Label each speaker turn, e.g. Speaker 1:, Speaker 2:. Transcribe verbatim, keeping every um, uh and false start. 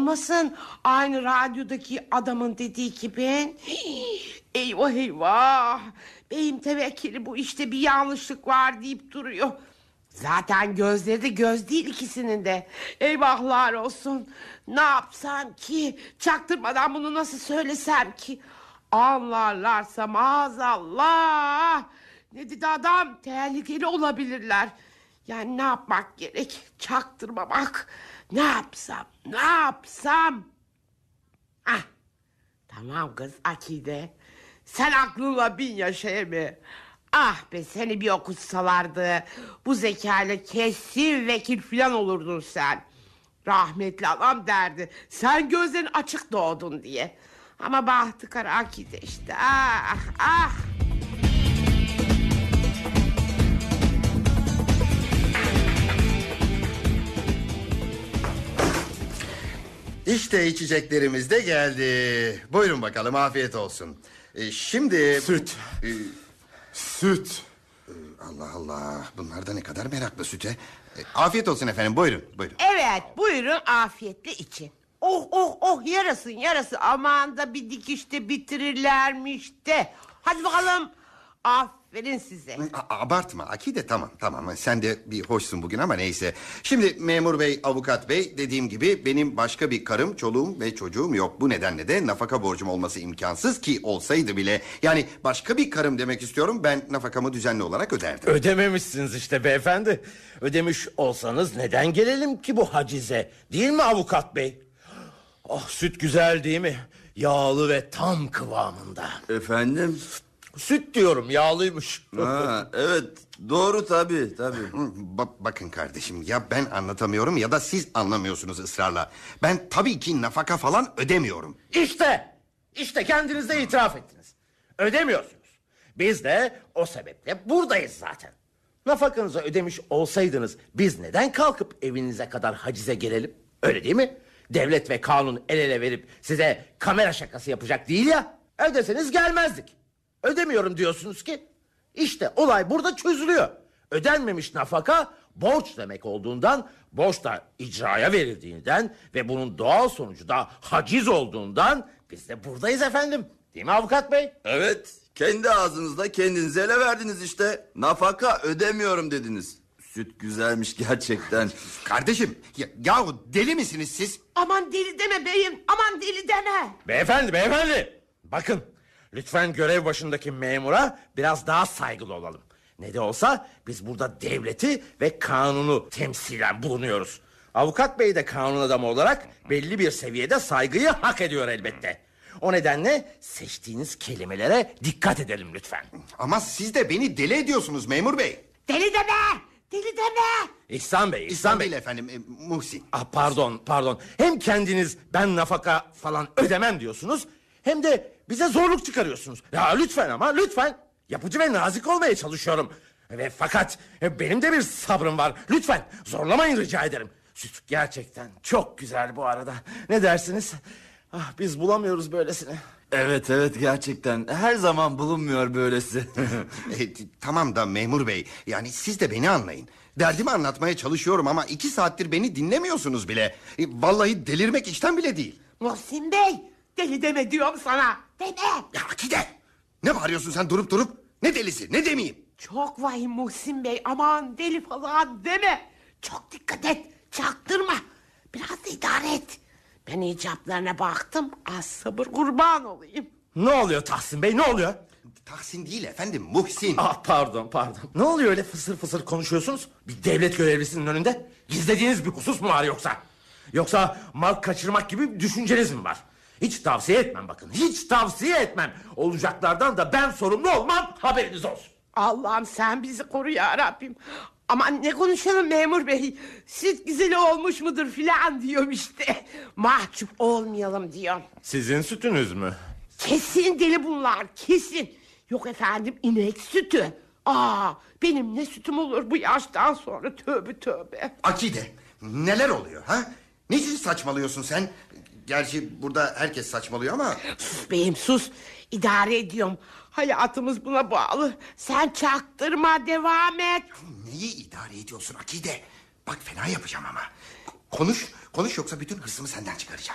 Speaker 1: olmasın aynı radyodaki adamın dediği gibi? Eyvah eyvah. Beyim tevekkili bu işte bir yanlışlık var deyip duruyor. Zaten gözleri de göz değil ikisinin de. Eyvahlar olsun. Ne yapsam ki? Çaktırmadan bunu nasıl söylesem ki? Anlarlarsa maazallah. Ne dedi adam? Tehlikeli olabilirler. Yani ne yapmak gerek? Çaktırmamak. Ne yapsam? Ne yapsam? Ah, tamam kız Akide. Sen aklınla bin yaşa mı? Ah be, seni bir okutsalardı bu zekayla kesin vekil falan olurdun sen. Rahmetli adam derdi sen gözlerin açık doğdun diye. Ama bahtı kara Akide işte. Ah ah.
Speaker 2: İşte içeceklerimiz de geldi. Buyurun bakalım, afiyet olsun. Ee, şimdi...
Speaker 3: Süt.
Speaker 2: E,
Speaker 3: Süt.
Speaker 2: e, Allah Allah, bunlar da ne kadar meraklı süte. E, afiyet olsun efendim, buyurun, buyurun.
Speaker 1: Evet, buyurun afiyetle için. Oh oh oh, yarasın yarası. Aman da bir dikişte bitirirlermiş de. Hadi bakalım. Aferin size.
Speaker 2: A- abartma Akide, tamam tamam. Sen de bir hoşsun bugün ama neyse. Şimdi memur bey, avukat bey, dediğim gibi benim başka bir karım, çoluğum ve çocuğum yok. Bu nedenle de nafaka borcum olması imkansız, ki olsaydı bile. Yani başka bir karım demek istiyorum, ben nafakamı düzenli olarak öderdim.
Speaker 3: Ödememişsiniz işte beyefendi. Ödemiş olsanız neden gelelim ki bu hacize? Değil mi avukat bey? Ah, süt güzel değil mi? Yağlı ve tam kıvamında.
Speaker 4: Efendim?
Speaker 3: Süt diyorum, yağlıymış.
Speaker 4: Ha, evet, doğru tabii tabii.
Speaker 2: Ba- bakın kardeşim, ya ben anlatamıyorum ya da siz anlamıyorsunuz ısrarla. Ben tabii ki nafaka falan ödemiyorum.
Speaker 3: İşte, işte kendiniz de itiraf ettiniz. Ödemiyorsunuz. Biz de o sebeple buradayız zaten. Nafakanızı ödemiş olsaydınız biz neden kalkıp evinize kadar hacize gelelim? Öyle değil mi? Devlet ve kanun el ele verip size kamera şakası yapacak değil ya. Ödeseniz gelmezdik. Ödemiyorum diyorsunuz ki. İşte olay burada çözülüyor. Ödenmemiş nafaka borç demek olduğundan, borç da icraya verildiğinden ve bunun doğal sonucu da haciz olduğundan biz de buradayız efendim. Değil mi avukat bey?
Speaker 4: Evet, kendi ağzınızla kendinize ele verdiniz işte. Nafaka ödemiyorum dediniz. Süt güzelmiş gerçekten.
Speaker 2: Kardeşim, ya, yahu deli misiniz siz?
Speaker 1: Aman deli deme beyim. Aman deli deme.
Speaker 3: Beyefendi, beyefendi. Bakın, lütfen görev başındaki memura biraz daha saygılı olalım. Ne de olsa biz burada devleti ve kanunu temsilen bulunuyoruz. Avukat bey de kanun adamı olarak belli bir seviyede saygıyı hak ediyor elbette. O nedenle seçtiğiniz kelimelere dikkat edelim lütfen.
Speaker 2: Ama siz de beni deli ediyorsunuz memur bey.
Speaker 1: Deli deme. Deli deme.
Speaker 3: İhsan Bey, İhsan
Speaker 2: İhsan
Speaker 3: Bey.
Speaker 2: değil efendim, e, Muhsin.
Speaker 3: Ah, pardon, pardon. Hem kendiniz ben nafaka falan ödemem diyorsunuz, hem de bize zorluk çıkarıyorsunuz. Ya lütfen ama lütfen. Yapıcı ve nazik olmaya çalışıyorum. Ve fakat benim de bir sabrım var. Lütfen zorlamayın, rica ederim. Süt gerçekten çok güzel bu arada. Ne dersiniz? Ah, biz bulamıyoruz böylesini.
Speaker 4: Evet evet, gerçekten her zaman bulunmuyor böylesi.
Speaker 2: E, t- tamam da memur bey, yani siz de beni anlayın. Derdimi anlatmaya çalışıyorum ama iki saattir beni dinlemiyorsunuz bile. E, vallahi delirmek işten bile değil.
Speaker 1: Muhsin Bey, deli deme diyorum sana. Deme.
Speaker 2: Ya Akide, ne bağırıyorsun sen durup durup? Ne delisi, ne demeyeyim?
Speaker 1: Çok vahim Muhsin Bey. Aman deli falan deme. Çok dikkat et. Çaktırma. Biraz da idare et. Ben icaplarına baktım. Az sabır, kurban olayım.
Speaker 3: Ne oluyor Tahsin Bey, ne oluyor?
Speaker 2: Tahsin değil efendim, Muhsin.
Speaker 3: Ah, pardon, pardon. Ne oluyor öyle fısır fısır konuşuyorsunuz? Bir devlet görevlisinin önünde gizlediğiniz bir husus mu var yoksa? Yoksa mal kaçırmak gibi bir düşünceniz mi var? Hiç tavsiye etmem bakın. Hiç tavsiye etmem. Olacaklardan da ben sorumlu olmam, haberiniz olsun.
Speaker 1: Allah'ım sen bizi koru ya Rabbim. Aman ne konuşalım memur bey. Süt güzel olmuş mudur filan diyorum işte. Mahcup olmayalım diyorum.
Speaker 3: Sizin sütünüz mü?
Speaker 1: Kesin deli bunlar, kesin. Yok efendim, inek sütü. Aa, benim ne sütüm olur bu yaştan sonra, tövbe tövbe.
Speaker 2: Akide, neler oluyor ha? Niçin saçmalıyorsun sen? Gerçi burada herkes saçmalıyor ama...
Speaker 1: Sus beyim sus, idare ediyorum. Hayatımız buna bağlı. Sen çaktırma, devam et.
Speaker 2: Neyi idare ediyorsun Akide? Bak fena yapacağım ama. Konuş, konuş yoksa bütün hırsımı senden çıkaracağım.